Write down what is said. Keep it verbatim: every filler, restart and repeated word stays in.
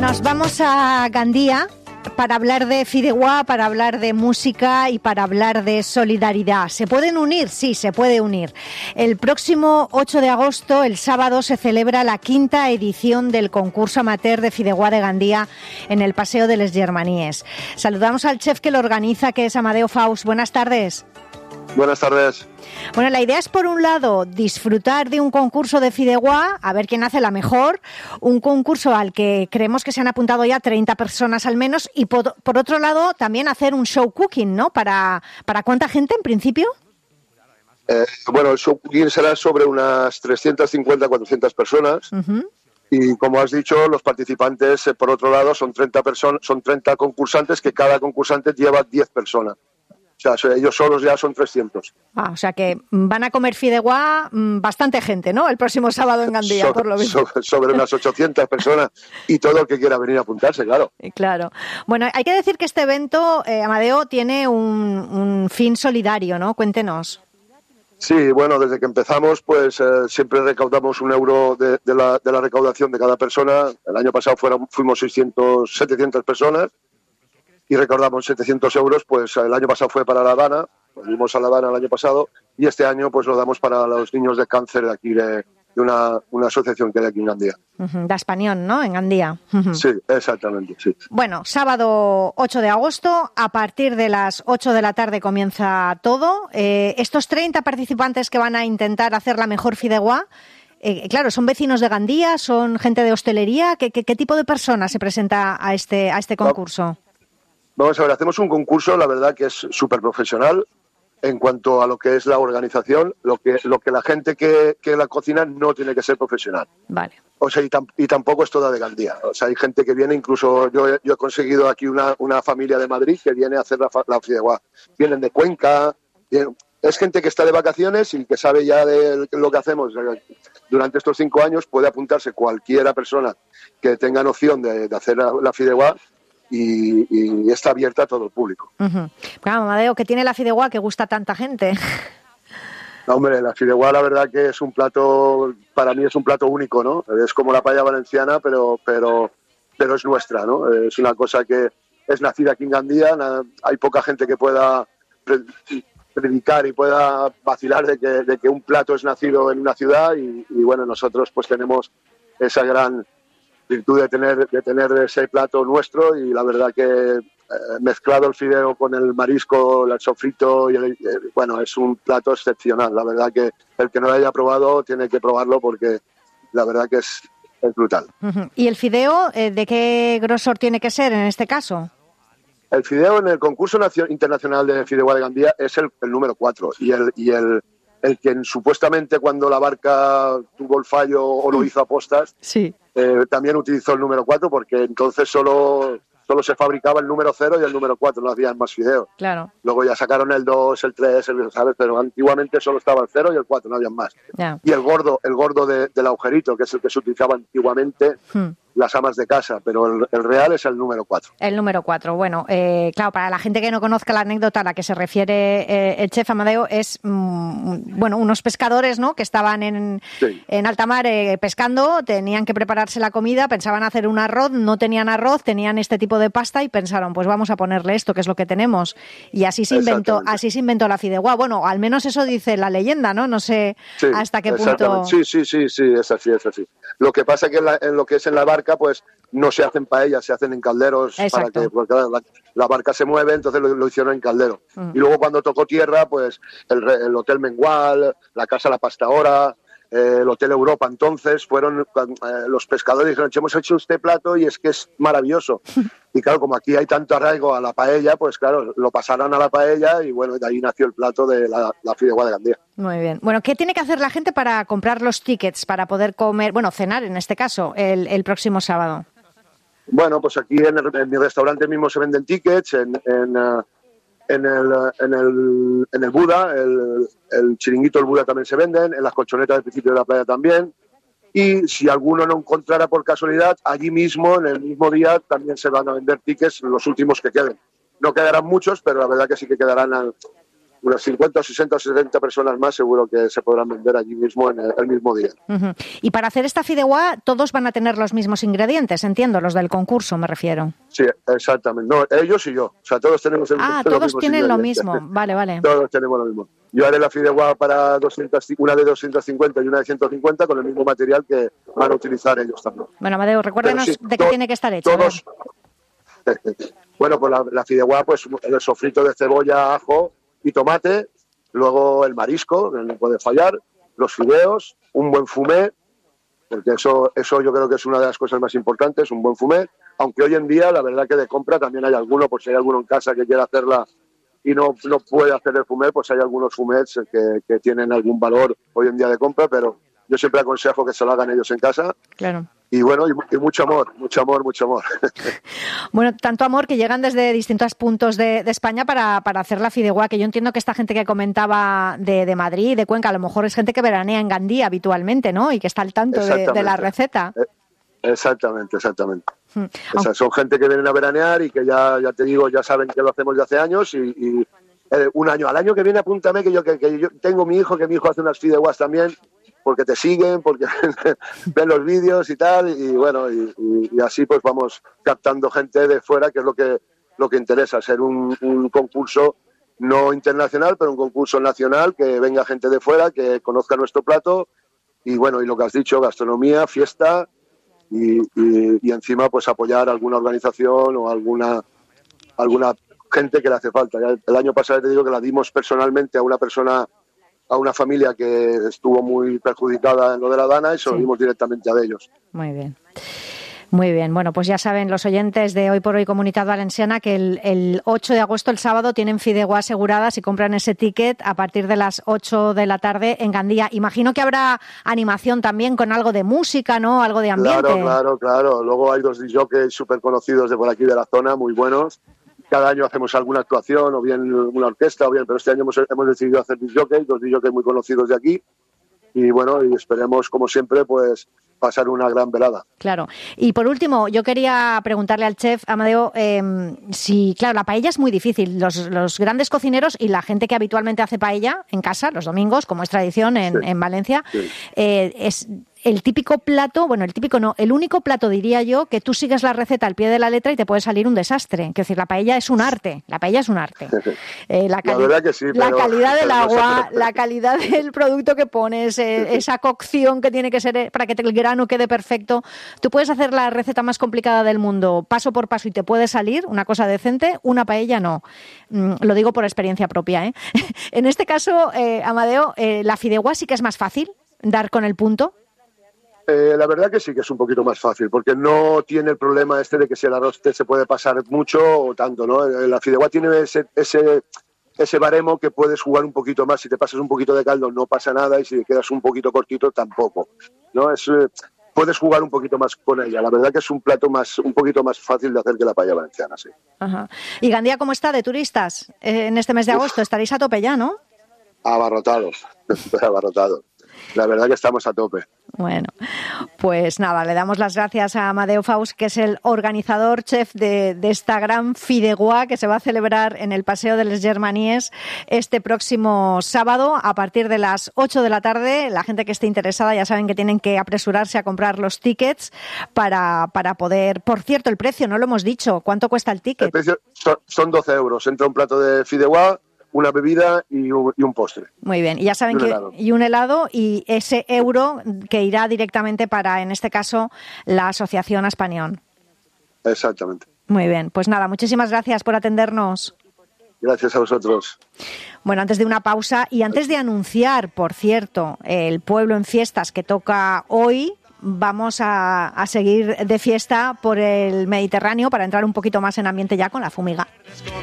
Nos vamos a Gandía para hablar de fideuá, para hablar de música y para hablar de solidaridad. ¿Se pueden unir? Sí, se puede unir. El próximo ocho de agosto, el sábado, se celebra la quinta edición del concurso amateur de fideuá de Gandía en el Paseo de les Germaníes. Saludamos al chef que lo organiza, que es Amadeo Faust. Buenas tardes. Buenas tardes. Bueno, la idea es, por un lado, disfrutar de un concurso de fideuá, a ver quién hace la mejor, un concurso al que creemos que se han apuntado ya treinta personas al menos, y por, por otro lado, también hacer un show cooking, ¿no? ¿Para, para cuánta gente, en principio? Eh, bueno, el show cooking será sobre unas trescientas cincuenta, cuatrocientas personas. Uh-huh. Y como has dicho, los participantes, eh, por otro lado, son treinta personas, son treinta concursantes, que cada concursante lleva diez personas. O sea, ellos solos ya son trescientos. Ah, o sea que van a comer fideuá bastante gente, ¿no? El próximo sábado en Gandía, so, por lo visto. So, sobre unas ochocientas personas y todo el que quiera venir a apuntarse, claro. Claro. Bueno, hay que decir que este evento, eh, Amadeo, tiene un, un fin solidario, ¿no? Cuéntenos. Sí, bueno, desde que empezamos, pues eh, siempre recaudamos un euro de, de, la, de la recaudación de cada persona. El año pasado fueron, fuimos seiscientos, setecientas personas. Y recordamos setecientos euros, pues el año pasado fue para La Habana, volvimos a La Habana el año pasado, y este año pues lo damos para los niños de cáncer de aquí, de, de una, una asociación que hay aquí en Gandía. Uh-huh, de Español, ¿no? En Gandía. Uh-huh. Sí, exactamente, sí. Bueno, sábado ocho de agosto, a partir de las ocho de la tarde comienza todo. Eh, estos treinta participantes que van a intentar hacer la mejor fideuá, Eh, claro, ¿son vecinos de Gandía? ¿Son gente de hostelería? ¿Qué, qué, qué tipo de personas se presenta a este, a este concurso? Vamos a ver, hacemos un concurso, la verdad que es súper profesional en cuanto a lo que es la organización, lo que lo que la gente que, que la cocina no tiene que ser profesional. Vale. O sea, y, tam, y tampoco es toda de Gandía. O sea, hay gente que viene, incluso yo, yo he conseguido aquí una, una familia de Madrid que viene a hacer la, la fideuá. Vienen de Cuenca, vienen, es gente que está de vacaciones y que sabe ya de lo que hacemos. Durante estos cinco años puede apuntarse cualquiera persona que tenga noción de, de hacer la, la fideuá. Y, y está abierta a todo el público. Uh-huh. Claro, Amadeo, ¿qué tiene la fideuá que gusta a tanta gente? No, hombre, la fideuá la verdad que es un plato, para mí es un plato único, ¿no? Es como la paella valenciana, pero pero pero es nuestra, ¿no? Es una cosa que es nacida aquí en Gandía, hay poca gente que pueda predicar y pueda vacilar de que, de que un plato es nacido en una ciudad y, y bueno, nosotros pues tenemos esa gran virtud de tener de tener ese plato nuestro y la verdad que eh, mezclado el fideo con el marisco, el sofrito y el, eh, bueno, es un plato excepcional. La verdad que el que no lo haya probado tiene que probarlo porque la verdad que es, es brutal. Uh-huh. ¿Y el fideo eh, de qué grosor tiene que ser en este caso? El fideo en el concurso nacio- internacional de fideuá de Gandía es el, el número cuatro y el y el el que supuestamente cuando la barca tuvo el fallo o lo hizo a postas, sí. eh, también utilizó el número cuatro porque entonces solo, solo se fabricaba el número cero y el número cuatro, no hacían más fideos. Claro. Luego ya sacaron el dos, el tres, el, ¿sabes? Pero antiguamente solo estaba el cero y el cuatro, no habían más. Yeah. Y el gordo, el gordo de, del agujerito, que es el que se utilizaba antiguamente, hmm. las amas de casa, pero el, el real es el número cuatro. El número cuatro, bueno, eh, claro, para la gente que no conozca la anécdota a la que se refiere eh, el chef Amadeo, es, mm, bueno, unos pescadores, ¿no?, que estaban en, sí. en alta mar eh, pescando, tenían que prepararse la comida, pensaban hacer un arroz, no tenían arroz, tenían este tipo de pasta y pensaron, pues vamos a ponerle esto, que es lo que tenemos. Y así se inventó, así se inventó la fideuá. Bueno, al menos eso dice la leyenda, ¿no? No sé sí, hasta qué punto... Sí, sí, sí, sí, es así, es así. Lo que pasa es que en, la, en lo que es en la barca, pues no se hacen paellas, se hacen en calderos. Exacto. Para que, porque la, la barca se mueve, entonces lo, lo hicieron en caldero. Mm. Y luego cuando tocó tierra, pues el, el Hotel Mengual, la Casa La Pastora, eh, el Hotel Europa, entonces fueron eh, los pescadores dijeron, hemos hecho este plato y es que es maravilloso. Y claro, como aquí hay tanto arraigo a la paella, pues claro, lo pasaron a la paella y bueno, de ahí nació el plato de la, la fideuá de Gandía. Muy bien. Bueno, ¿qué tiene que hacer la gente para comprar los tickets, para poder comer, bueno, cenar en este caso, el, el próximo sábado? Bueno, pues aquí en, el, en mi restaurante mismo se venden tickets, en, en, uh, en, el, en, el, en el Buda, el, el chiringuito del Buda también se venden, en las colchonetas del principio de la playa también. Y si alguno no encontrara por casualidad, allí mismo, en el mismo día, también se van a vender tickets, los últimos que queden. No quedarán muchos, pero la verdad que sí que quedarán unas cincuenta, sesenta, setenta personas más seguro que se podrán vender allí mismo en el, el mismo día. Uh-huh. Y para hacer esta fideuá todos van a tener los mismos ingredientes, entiendo, los del concurso me refiero. Sí, exactamente. No, ellos y yo. O sea, todos tenemos el, ah, los todos mismos tienen lo mismo. Vale, vale. Todos tenemos lo mismo. Yo haré la fideuá para doscientos, una de doscientos cincuenta y una de ciento cincuenta con el mismo material que van a utilizar ellos también. Bueno, Amadeo, recuérdenos sí, de qué to- tiene que estar hecho. Todos. Bueno, pues la, la fideuá, pues el sofrito de cebolla, ajo y tomate, luego el marisco, que no puede fallar, los fideos, un buen fumé, porque eso, eso yo creo que es una de las cosas más importantes, un buen fumé, aunque hoy en día la verdad que de compra también hay alguno, por si hay alguno en casa que quiera hacerla y no, no puede hacer el fumé, pues hay algunos fumets que, que tienen algún valor hoy en día de compra, pero yo siempre aconsejo que se lo hagan ellos en casa. Claro. Y bueno, y, y mucho amor, mucho amor, mucho amor. Bueno, tanto amor que llegan desde distintos puntos de, de España para, para hacer la fideuá, que yo entiendo que esta gente que comentaba de, de Madrid, de Cuenca, a lo mejor es gente que veranea en Gandía habitualmente, ¿no? Y que está al tanto de, de la receta. Exactamente, exactamente. Hmm. O sea, son gente que vienen a veranear y que ya, ya te digo, ya saben que lo hacemos de hace años y, y eh, un año, al año que viene apúntame que yo, que, que yo tengo mi hijo, que mi hijo hace unas fideuás también, porque te siguen, porque ven los vídeos y tal, y bueno, y, y, y así pues vamos captando gente de fuera, que es lo que lo que interesa, ser un, un concurso no internacional, pero un concurso nacional, que venga gente de fuera, que conozca nuestro plato, y bueno, y lo que has dicho, gastronomía, fiesta, y, y, y encima pues apoyar alguna organización o alguna alguna gente que le hace falta. Ya el año pasado te digo que la dimos personalmente a una persona, a una familia que estuvo muy perjudicada en lo de la Dana y se lo dimos directamente a ellos. Muy bien. Muy bien, bueno, pues ya saben los oyentes de Hoy por Hoy Comunitat Valenciana que el, el ocho de agosto, el sábado, tienen fideuá asegurada si compran ese ticket a partir de las ocho de la tarde en Gandía. Imagino que habrá animación también con algo de música, ¿no? Algo de ambiente. Claro, claro, claro. Luego hay dos disjockeys súper conocidos de por aquí de la zona, muy buenos. Cada año hacemos alguna actuación, o bien una orquesta, o bien, pero este año hemos, hemos decidido hacer disjockeys, dos disjockeys muy conocidos de aquí. Y bueno, y esperemos, como siempre, pues pasar una gran velada. Claro. Y por último, yo quería preguntarle al chef Amadeo eh, si, claro, la paella es muy difícil. Los, los grandes cocineros y la gente que habitualmente hace paella en casa los domingos, como es tradición en, sí. en Valencia, sí. eh, es el típico plato, bueno, el típico no, el único plato, diría yo, que tú sigues la receta al pie de la letra y te puede salir un desastre. Es decir, la paella es un arte, la paella es un arte. Eh, la, cali- la verdad que sí, la pero, calidad del pero agua, no sé. la calidad del producto que pones, eh, esa cocción que tiene que ser para que el grano quede perfecto. Tú puedes hacer la receta más complicada del mundo paso por paso y te puede salir una cosa decente, una paella no. Mm, lo digo por experiencia propia, ¿eh? En este caso, eh, Amadeo, eh, la fideuá sí que es más fácil dar con el punto. Eh, la verdad que sí que es un poquito más fácil, porque no tiene el problema este de que si el arroz te se puede pasar mucho o tanto, ¿no? La fideuá tiene ese, ese, ese baremo que puedes jugar un poquito más. Si te pasas un poquito de caldo no pasa nada, y si te quedas un poquito cortito tampoco, ¿no? Es, eh, puedes jugar un poquito más con ella. La verdad que es un plato más, un poquito más fácil de hacer que la paella valenciana, sí. Ajá. ¿Y Gandía cómo está de turistas eh, en este mes de agosto? Uf. Estaréis a tope ya, ¿no? Abarrotados, abarrotados. La verdad que estamos a tope. Bueno, pues nada, le damos las gracias a Amadeo Faust, que es el organizador, chef de, de esta gran fideuá que se va a celebrar en el Paseo de les Germanies este próximo sábado a partir de las ocho de la tarde. La gente que esté interesada ya saben que tienen que apresurarse a comprar los tickets para, para poder... Por cierto, el precio, no lo hemos dicho. ¿Cuánto cuesta el ticket? El precio son, son doce euros. Entra un plato de fideuá, una bebida y un, y un postre. Muy bien, y ya saben y que helado. y un helado y ese euro que irá directamente para, en este caso, la Asociación Aspanión. Exactamente. Muy bien, pues nada, muchísimas gracias por atendernos. Gracias a vosotros. Bueno, antes de una pausa y antes de anunciar, por cierto, el Pueblo en Fiestas que toca hoy, vamos a, a seguir de fiesta por el Mediterráneo para entrar un poquito más en ambiente ya con la fumiga.